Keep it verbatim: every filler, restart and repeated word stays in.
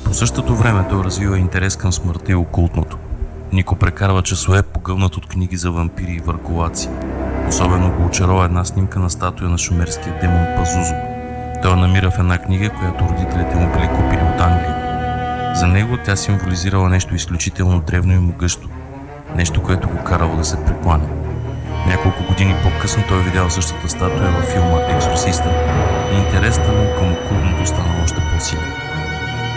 По същото време той развива интерес към смъртта и окултното. Нико прекарва часове погълнат от книги за вампири и върколаци. Особено го очарова една снимка на статуя на шумерския демон Пазузо. Той я намира в една книга, която родителите му били купили от Англия. За него тя символизирала нещо изключително древно и могъщо. Нещо, което го карало да се прекланя. Няколко години по-късно той видял същата статуя във филма Екзорциста и интересът му към окултното станал още по-силен.